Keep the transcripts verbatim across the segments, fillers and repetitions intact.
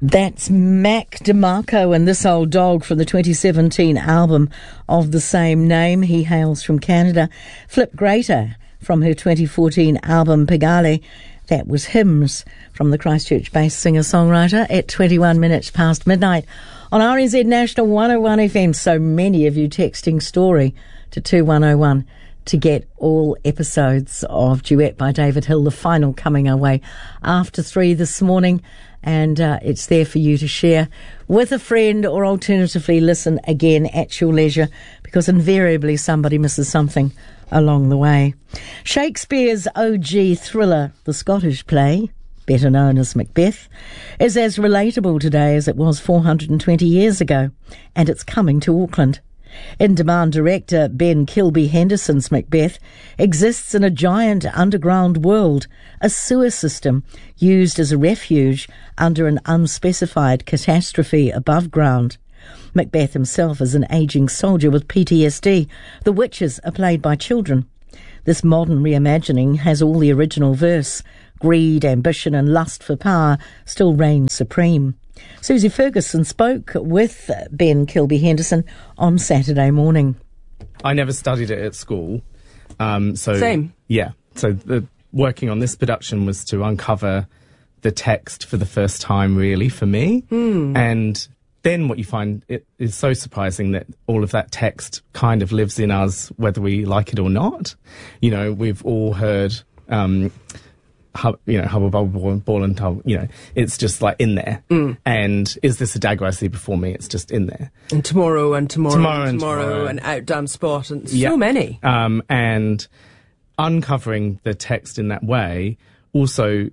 That's Mac DeMarco and This Old Dog from the twenty seventeen album of the same name. He hails from Canada. Flip Greater from her twenty fourteen album Pigale. That was Hymns from the Christchurch-based singer-songwriter at twenty-one minutes past midnight on R N Z National one oh one F M. So many of you texting Story to two one oh one to get all episodes of Duet by David Hill, the final coming our way after three this morning. And uh, it's there for you to share with a friend or alternatively listen again at your leisure, because invariably somebody misses something along the way. Shakespeare's O G thriller, the Scottish play, better known as Macbeth, is as relatable today as it was four hundred twenty years ago, and it's coming to Auckland. In-demand director Ben Kilby Henderson's Macbeth exists in a giant underground world, a sewer system used as a refuge under an unspecified catastrophe above ground. Macbeth himself is an ageing soldier with P T S D. The witches are played by children. This modern reimagining has all the original verse. Greed, ambition and lust for power still reign supreme. Susie Ferguson spoke with Ben Kilby Henderson on Saturday morning. I never studied it at school. Um, so Same. Yeah. So the, working on this production was to uncover the text for the first time, really, for me. Mm. And then what you find it is so surprising that all of that text kind of lives in us, whether we like it or not. You know, we've all heard... Um, Hub, you know, hubble, bubble, ball and tub, you know, it's just like in there. Mm. And is this a dagger I see before me? It's just in there. And tomorrow and tomorrow, tomorrow and and tomorrow, tomorrow. and out damn spot and yeah. so many. Um, and uncovering the text in that way, also,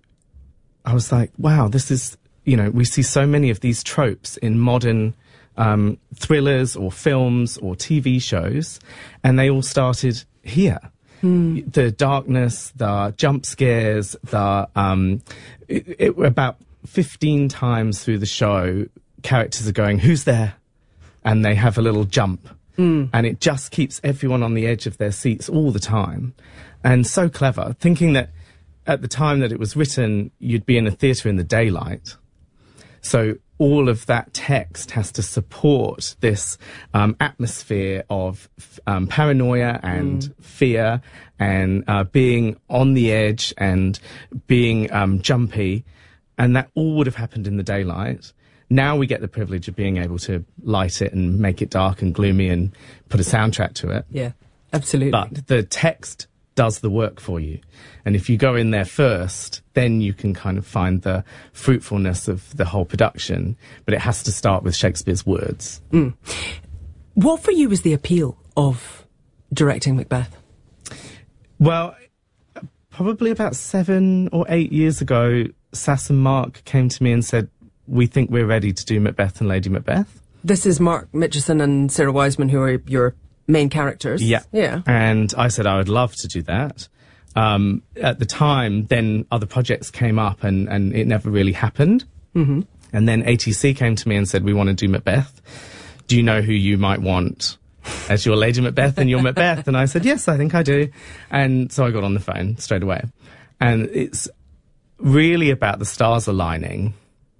I was like, wow, this is, you know, we see so many of these tropes in modern um, thrillers or films or T V shows, and they all started here. Mm. The darkness, the jump scares, the um, it, it, about fifteen times through the show, characters are going, "Who's there?" and they have a little jump, mm. and it just keeps everyone on the edge of their seats all the time, and so clever. Thinking that at the time that it was written, you'd be in a theatre in the daylight, so all of that text has to support this um, atmosphere of um, paranoia and mm. fear and uh, being on the edge and being um, jumpy. And that all would have happened in the daylight. Now we get the privilege of being able to light it and make it dark and gloomy and put a soundtrack to it. Yeah, absolutely. But the text does the work for you. And if you go in there first, then you can kind of find the fruitfulness of the whole production. But it has to start with Shakespeare's words. Mm. What for you was the appeal of directing Macbeth? Well, probably about seven or eight years ago, Sass and Mark came to me and said, we think we're ready to do Macbeth and Lady Macbeth. This is Mark Mitchison and Sarah Wiseman, who are your main characters. Yeah. Yeah. And I said I would love to do that. Um, at the time, then other projects came up and, and it never really happened. Mm-hmm. And then A T C came to me and said, we want to do Macbeth. Do you know who you might want as your Lady Macbeth and your Macbeth? And I said, yes, I think I do. And so I got on the phone straight away. And it's really about the stars aligning.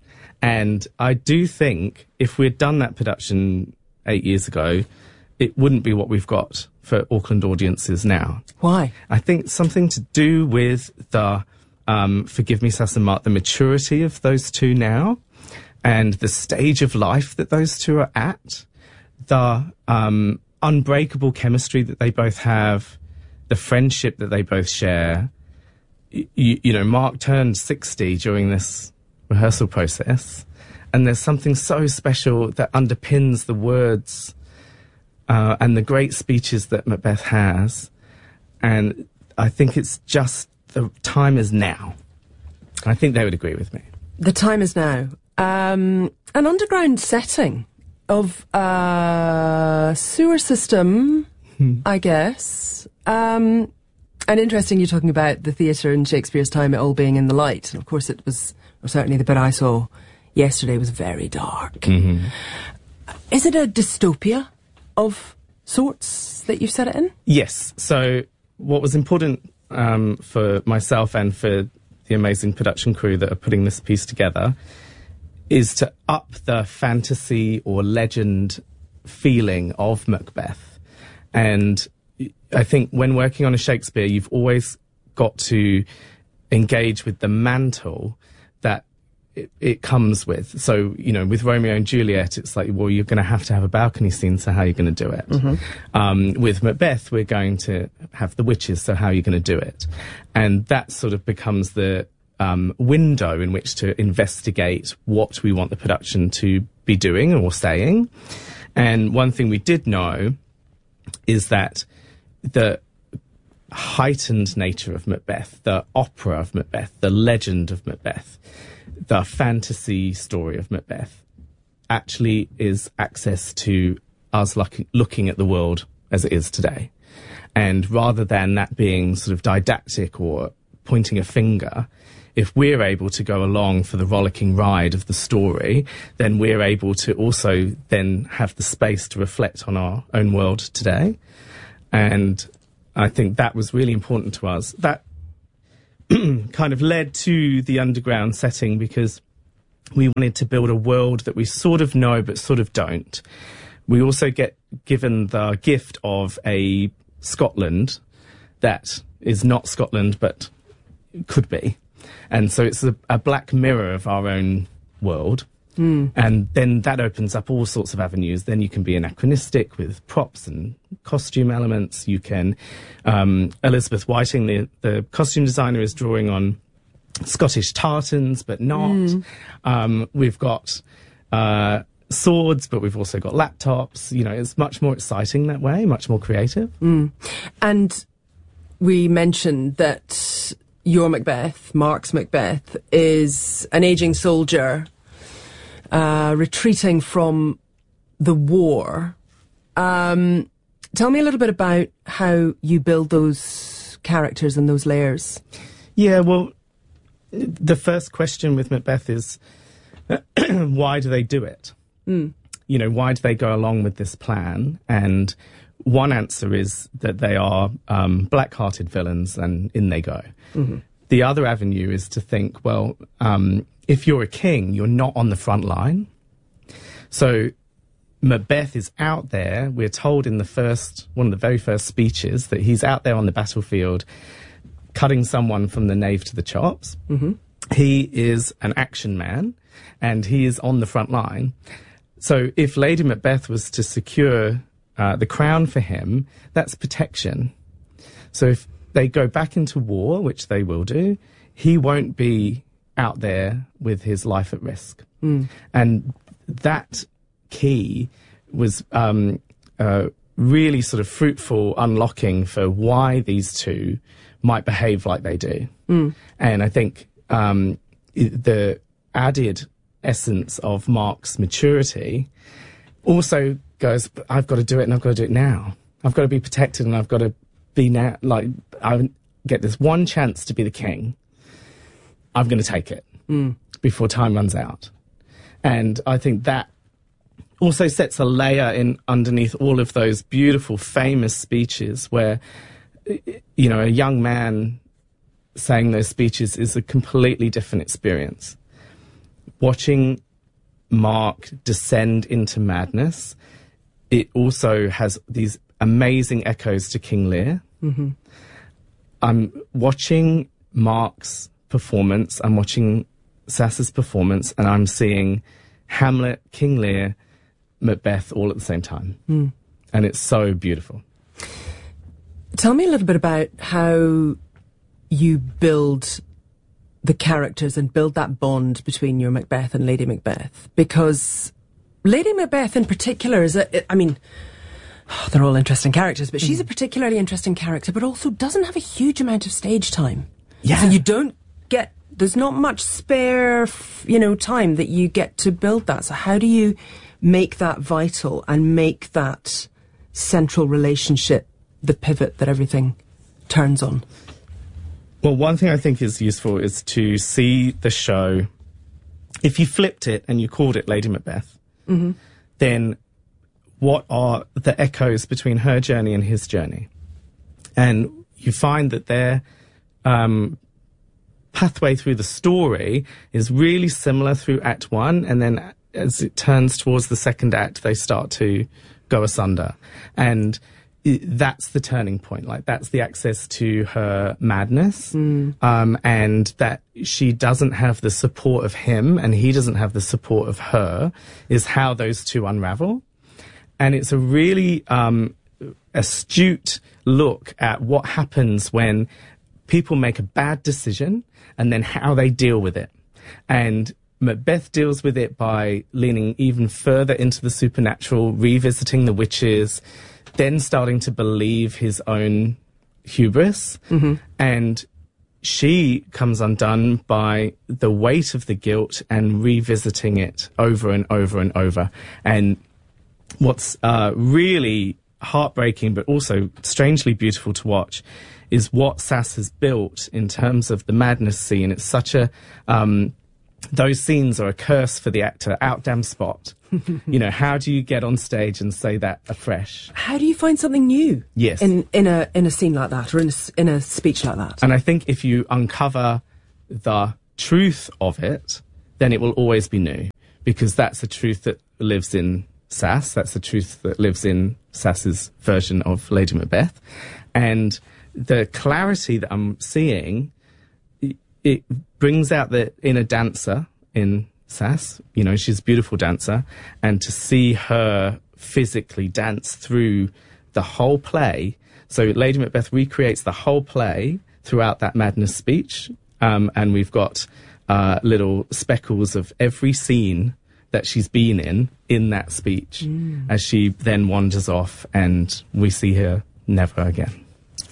And I do think if we'd done that production eight years ago, it wouldn't be what we've got for Auckland audiences now. Why? I think something to do with the, um, forgive me, Sass and Mark, the maturity of those two now and the stage of life that those two are at, the um, unbreakable chemistry that they both have, the friendship that they both share. Y- you, you know, Mark turned sixty during this rehearsal process, and there's something so special that underpins the words Uh, and the great speeches that Macbeth has. And I think it's just the time is now. I think they would agree with me. The time is now. Um, an underground setting of a sewer system, I guess. Um, and interesting you're talking about the theatre in Shakespeare's time, it all being in the light. And of course it was, or certainly the bit I saw yesterday was very dark. Mm-hmm. Is it a dystopia of sorts that you've set it in? Yes. So what was important um, for myself and for the amazing production crew that are putting this piece together is to up the fantasy or legend feeling of Macbeth. And I think when working on a Shakespeare, you've always got to engage with the mantle that it, it comes with. So, you know, with Romeo and Juliet, it's like, well, you're going to have to have a balcony scene, so how are you going to do it? Mm-hmm. Um, with Macbeth, we're going to have the witches, so how are you going to do it? And that sort of becomes the um, window in which to investigate what we want the production to be doing or saying. And one thing we did know is that the heightened nature of Macbeth, the opera of Macbeth, the legend of Macbeth, the fantasy story of Macbeth actually is access to us look, looking at the world as it is today. And rather than that being sort of didactic or pointing a finger, if we're able to go along for the rollicking ride of the story, then we're able to also then have the space to reflect on our own world today. And I think that was really important to us. That kind of led to the underground setting because we wanted to build a world that we sort of know but sort of don't. We also get given the gift of a Scotland that is not Scotland but could be. And so it's a, a black mirror of our own world. Mm. And then that opens up all sorts of avenues. Then you can be anachronistic with props and costume elements. You can, um, Elizabeth Whiting, the, the costume designer, is drawing on Scottish tartans, but not. Mm. Um, we've got uh, swords, but we've also got laptops. You know, it's much more exciting that way, much more creative. Mm. And we mentioned that your Macbeth, Mark's Macbeth, is an aging soldier Uh, retreating from the war. Um, tell me a little bit about how you build those characters and those layers. Yeah, well, the first question with Macbeth is, why do they do it? Mm. You know, why do they go along with this plan? And one answer is that they are um, black-hearted villains, and in they go. Mm-hmm. The other avenue is to think, well, um, if you're a king, you're not on the front line. So Macbeth is out there. We're told in the first, one of the very first speeches, that he's out there on the battlefield cutting someone from the nave to the chops. Mm-hmm. He is an action man, and he is on the front line. So if Lady Macbeth was to secure uh, the crown for him, that's protection. So if they go back into war, which they will do, he won't be out there with his life at risk. Mm. And that key was um, uh, really sort of fruitful unlocking for why these two might behave like they do. Mm. And I think um, the added essence of Mark's maturity also goes, I've got to do it and I've got to do it now. I've got to be protected and I've got to be now, like, I get this one chance to be the king. I'm going to take it mm. before time runs out. And I think that also sets a layer in underneath all of those beautiful, famous speeches where, you know, a young man saying those speeches is a completely different experience. Watching Mark descend into madness, it also has these amazing echoes to King Lear. Mm-hmm. I'm watching Mark's performance, I'm watching Sasa's performance, and I'm seeing Hamlet, King Lear, Macbeth all at the same time. Mm. And it's so beautiful. Tell me a little bit about how you build the characters and build that bond between your Macbeth and Lady Macbeth. Because Lady Macbeth in particular is a, I mean, oh, they're all interesting characters, but mm. she's a particularly interesting character, but also doesn't have a huge amount of stage time. Yeah. So you don't get, there's not much spare, you know, time that you get to build that. So how do you make that vital and make that central relationship the pivot that everything turns on? Well, one thing I think is useful is to see the show. If you flipped it and you called it Lady Macbeth, mm-hmm. then what are the echoes between her journey and his journey? And you find that they're um, pathway through the story is really similar through Act One, and then as it turns towards the second act, they start to go asunder. And I- that's the turning point. Like, that's the access to her madness, Mm. um, and that she doesn't have the support of him and he doesn't have the support of her is how those two unravel. And it's a really um, astute look at what happens when people make a bad decision and then how they deal with it. And Macbeth deals with it by leaning even further into the supernatural, revisiting the witches, then starting to believe his own hubris. Mm-hmm. And she comes undone by the weight of the guilt and revisiting it over and over and over. And what's uh, really heartbreaking but also strangely beautiful to watch is what Sass has built in terms of the madness scene. It's such a... Um, those scenes are a curse for the actor. Out damn spot. You know, how do you get on stage and say that afresh? How do you find something new? Yes. In in a in a scene like that, or in a, s- in a speech like that? And I think if you uncover the truth of it, then it will always be new, because that's the truth that lives in Sass. That's the truth that lives in Sass's version of Lady Macbeth. And the clarity that I'm seeing, it, it brings out the inner dancer in Sass. You know, she's a beautiful dancer, and to see her physically dance through the whole play. So Lady Macbeth recreates the whole play throughout that madness speech, um, and we've got uh, little speckles of every scene that she's been in in that speech, mm. as she then wanders off and we see her never again.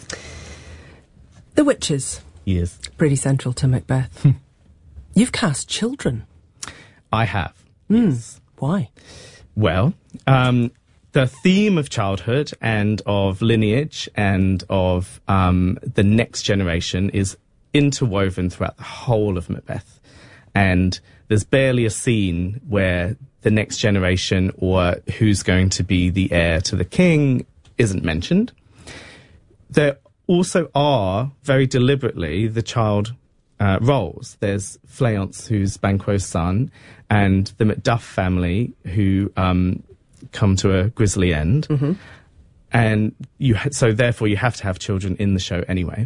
The witches. Yes. Pretty central to Macbeth. You've cast children. I have. Mm. Yes. Why? Well, um, the theme of childhood and of lineage and of um, the next generation is interwoven throughout the whole of Macbeth. And there's barely a scene where the next generation or who's going to be the heir to the king isn't mentioned. There also are, very deliberately, the child uh, roles. There's Fleance, who's Banquo's son, and the Macduff family, who um, come to a grisly end. Mm-hmm. And you ha- so therefore you have to have children in the show anyway.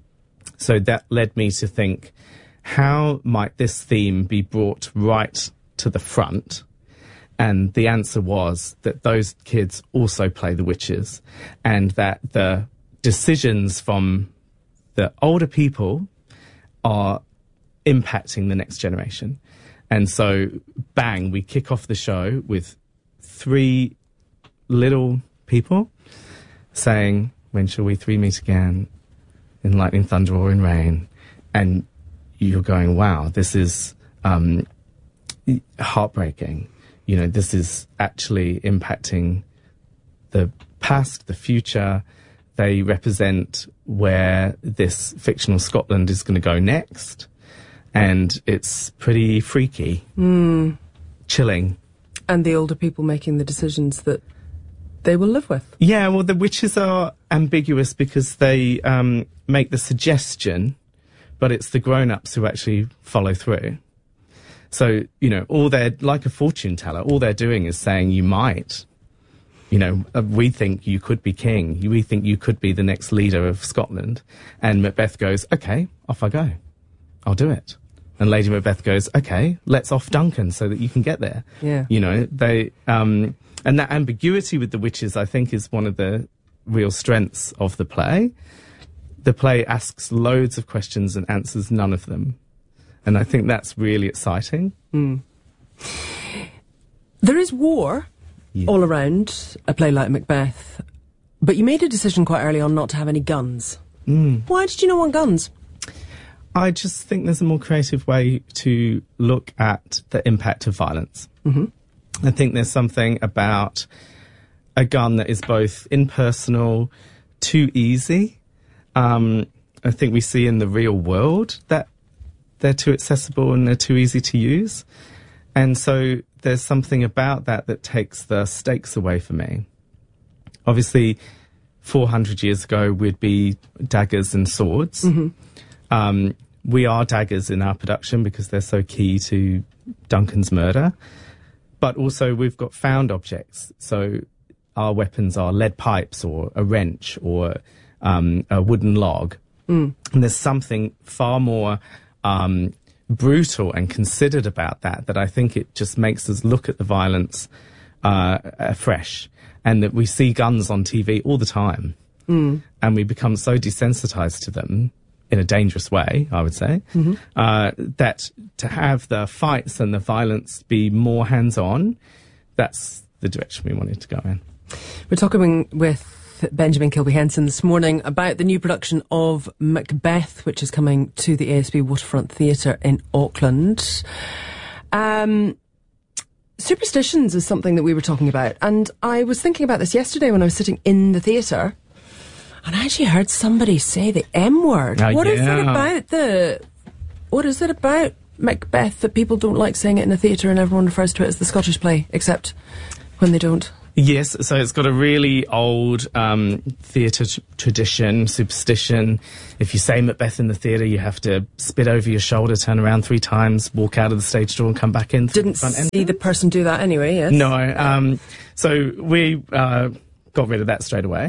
So that led me to think, how might this theme be brought right to the front? And the answer was that those kids also play the witches, and that the decisions from the older people are impacting the next generation. And so, bang, we kick off the show with three little people saying, "When shall we three meet again? In lightning, thunder, or in rain?" And you're going, wow, this is um, heartbreaking. You know, this is actually impacting the past, the future. They represent where this fictional Scotland is going to go next. And it's pretty freaky, mm. chilling. And the older people making the decisions that they will live with. Yeah, well, the witches are ambiguous because they um, make the suggestion, but it's the grown-ups who actually follow through. So, you know, all they're, like a fortune teller, all they're doing is saying you might. You know, uh, we think you could be king. We think you could be the next leader of Scotland. And Macbeth goes, okay, off I go. I'll do it. And Lady Macbeth goes, okay, let's off Duncan so that you can get there. Yeah. You know, they, um, and that ambiguity with the witches, I think, is one of the real strengths of the play. The play asks loads of questions and answers none of them. And I think that's really exciting. Mm. There is war yeah. all around a play like Macbeth, but you made a decision quite early on not to have any guns. Mm. Why did you not want guns? I just think there's a more creative way to look at the impact of violence. Mm-hmm. I think there's something about a gun that is both impersonal, too easy. Um, I think we see in the real world that they're too accessible and they're too easy to use. And so there's something about that that takes the stakes away for me. Obviously, four hundred years ago, we'd be daggers and swords. Mm-hmm. Um, we are daggers in our production because they're so key to Duncan's murder. But also we've got found objects. So our weapons are lead pipes or a wrench or um, a wooden log. Mm. And there's something far more um, brutal and considered about that, that I think it just makes us look at the violence uh, afresh. And that we see guns on T V all the time. Mm. And we become so desensitized to them in a dangerous way, I would say, mm-hmm. uh, that to have the fights and the violence be more hands-on, that's the direction we wanted to go in. We're talking with Benjamin Kilby-Henson this morning about the new production of Macbeth, which is coming to the A S B Waterfront Theatre in Auckland. Um, superstitions is something that we were talking about, and I was thinking about this yesterday when I was sitting in the theatre. And I actually heard somebody say the M word. Uh, what yeah. is it about the... What is it about Macbeth that people don't like saying it in a theatre and everyone refers to it as the Scottish play, except when they don't? Yes, so it's got a really old um, theatre t- tradition, superstition. If you say Macbeth in the theatre, you have to spit over your shoulder, turn around three times, walk out of the stage door and come back in. Didn't the front see end. the person do that anyway, yes? No, um, so we... Uh, got rid of that straight away.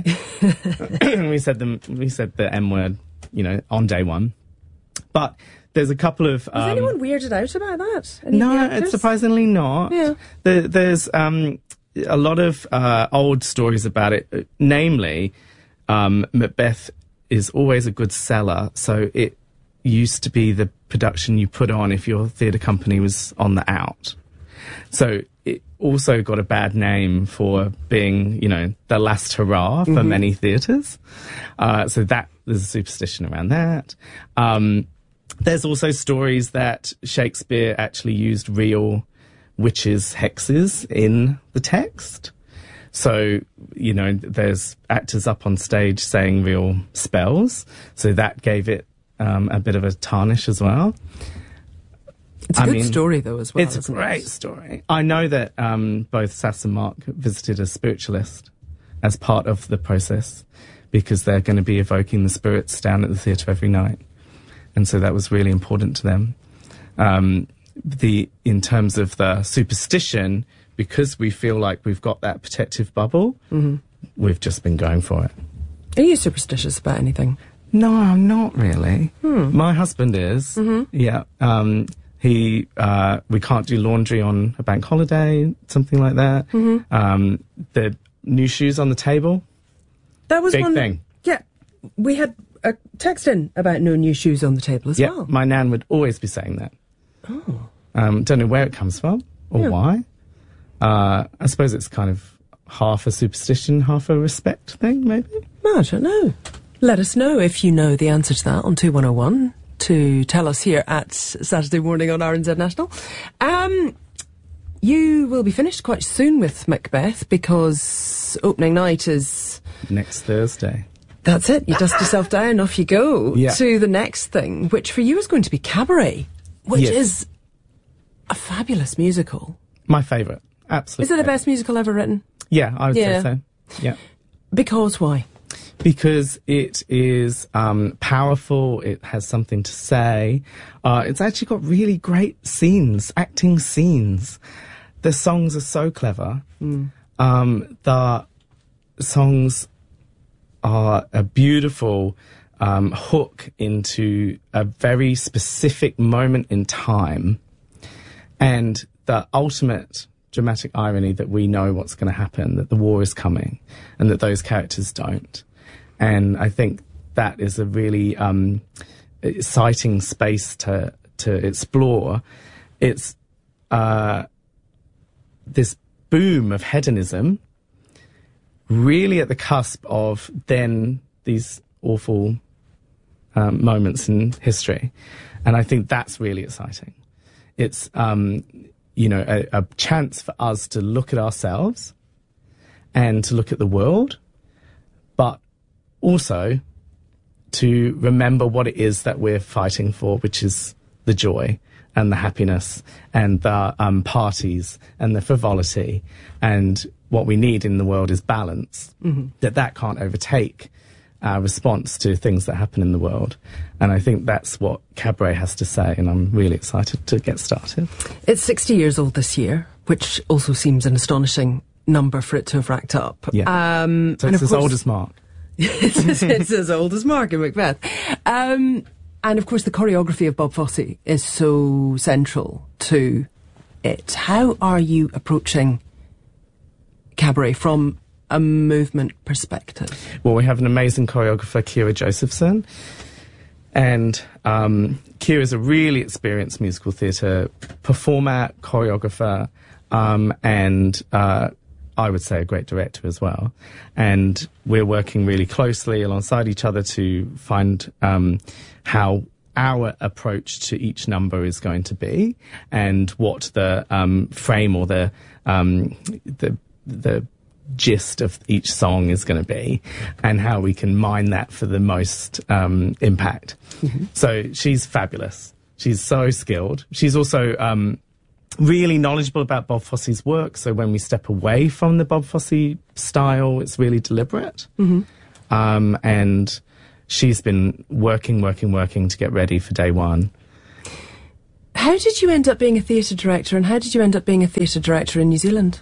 we said them. We said the M word, you know, on day one. But there's a couple of. Um, Was anyone weirded out about that? Any no, it's surprisingly not. Yeah. There, there's um, a lot of uh, old stories about it. Namely, um, Macbeth is always a good seller, so it used to be the production you put on if your theatre company was on the out. So it also got a bad name for being, you know, the last hurrah for mm-hmm. many theatres. Uh, so that there's a superstition around that. Um, there's also stories that Shakespeare actually used real witches' hexes in the text. So, you know, there's actors up on stage saying real spells. So that gave it um, a bit of a tarnish as well. It's a I good mean, story, though, as well. It's a isn't great it? story. I know that um, both Sass and Mark visited a spiritualist as part of the process because they're going to be evoking the spirits down at the theatre every night. And so that was really important to them. Um, the in terms of the superstition, because we feel like we've got that protective bubble, mm-hmm. we've just been going for it. Are you superstitious about anything? No, I'm not really. Hmm. My husband is. Mm-hmm. Yeah. Um, He, uh, we can't do laundry on a bank holiday, something like that. Mm-hmm. Um, the new shoes on the table. That was big one thing. Yeah, we had a text in about no new shoes on the table as yeah, well. My nan would always be saying that. Oh. Um, don't know where it comes from or yeah. why. Uh, I suppose it's kind of half a superstition, half a respect thing, maybe. No, I don't know. Let us know if you know the answer to that on two one oh one. To tell us here at Saturday Morning on R N Z National. Um, you will be finished quite soon with Macbeth because opening night is... next Thursday. That's it. You dust yourself down, off you go yeah. to the next thing, which for you is going to be Cabaret, which yes. is a fabulous musical. My favourite. Absolutely. Is it the best musical ever written? Yeah, I would yeah. say so. Yeah. Because why? Because it is um, powerful, it has something to say. Uh, it's actually got really great scenes, acting scenes. The songs are so clever. Mm. Um, the songs are a beautiful um, hook into a very specific moment in time. And the ultimate dramatic irony that we know what's going to happen, that the war is coming, and that those characters don't. And I think that is a really um, exciting space to to explore. It's uh, this boom of hedonism, really at the cusp of then these awful um, moments in history. And I think that's really exciting. It's, um, you know, a, a chance for us to look at ourselves and to look at the world, but also to remember what it is that we're fighting for, which is the joy and the happiness and the um, parties and the frivolity. And what we need in the world is balance, mm-hmm. that that can't overtake our response to things that happen in the world. And I think that's what Cabaret has to say, and I'm really excited to get started. It's sixty years old this year, which also seems an astonishing number for it to have racked up. Yeah. Um, so it's as course, old as Mark. it's, it's as old as Mark in Macbeth. Um, and of course, the choreography of Bob Fosse is so central to it. How are you approaching Cabaret from a movement perspective? Well, we have an amazing choreographer, Kira Josephson. And um, Kira is a really experienced musical theatre performer, choreographer, um, and uh, I would say a great director as well. And we're working really closely alongside each other to find um, how our approach to each number is going to be, and what the um, frame or the um, the the gist of each song is going to be, and how we can mine that for the most um, impact. Mm-hmm. So she's fabulous. She's so skilled. She's also um, really knowledgeable about Bob Fosse's work. So when we step away from the Bob Fosse style, it's really deliberate. Mm-hmm. Um, and she's been working, working, working to get ready for day one. How did you end up being a theatre director, and how did you end up being a theatre director in New Zealand?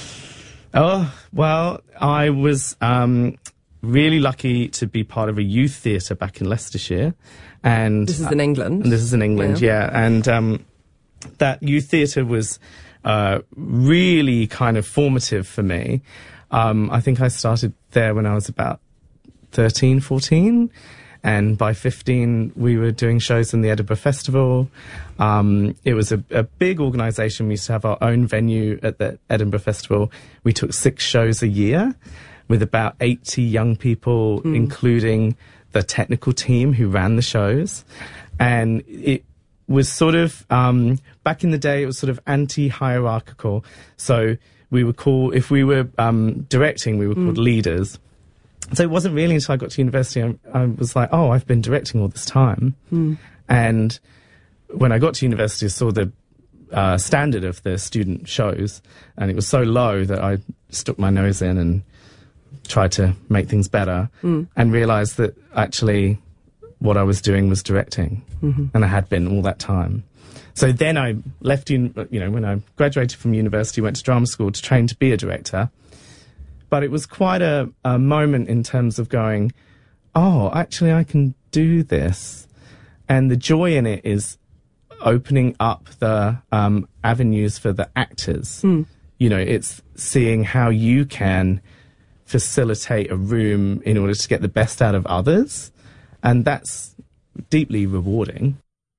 Oh, well, I was um, really lucky to be part of a youth theatre back in Leicestershire. And this is in England. Uh, this is in England, yeah. yeah. And um, that youth theatre was uh, really kind of formative for me. Um, I think I started there when I was about thirteen, fourteen. And by fifteen, we were doing shows in the Edinburgh Festival. Um, it was a, a big organisation. We used to have our own venue at the Edinburgh Festival. We took six shows a year with about eighty young people, mm. including the technical team who ran the shows. And it was sort of, um, back in the day, it was sort of anti-hierarchical. So we were called, if we were um, directing, we were mm. called leaders. So it wasn't really until I got to university, I, I was like, oh, I've been directing all this time. Mm. And when I got to university, I saw the uh, standard of the student shows, and it was so low that I stuck my nose in and tried to make things better, mm. and realised that actually what I was doing was directing, mm-hmm. and I had been all that time. So then I left, un- you know, when I graduated from university, went to drama school to train to be a director. But it was quite a, a moment in terms of going, oh, actually I can do this. And the joy in it is opening up the um, avenues for the actors. Mm. You know, it's seeing how you can facilitate a room in order to get the best out of others. And that's deeply rewarding.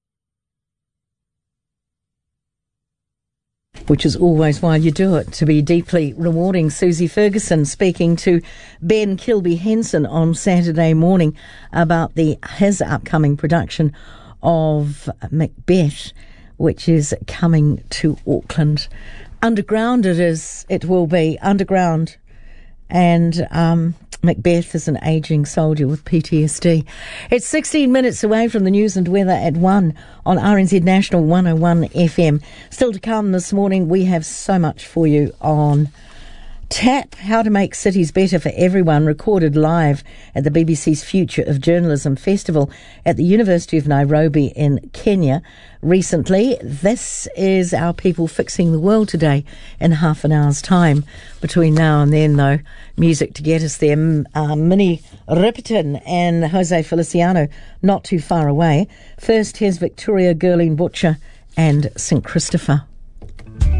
Which is always why you do it, to be deeply rewarding. Susie Ferguson speaking to Ben Kilby Henson on Saturday morning about the his upcoming production of Macbeth, which is coming to Auckland. Underground it is, it will be underground. And um, Macbeth is an ageing soldier with P T S D. It's sixteen minutes away from the news and weather at one on R N Z National one oh one F M. Still to come this morning, we have so much for you on tap. How to make cities better for everyone, recorded live at the B B C's Future of Journalism Festival at the University of Nairobi in Kenya recently. This is our people fixing the world today in half an hour's time. Between now and then, though, music to get us there. Uh, Minnie Riperton and Jose Feliciano not too far away. First, here's Victoria Gerling Butcher and Saint Christopher.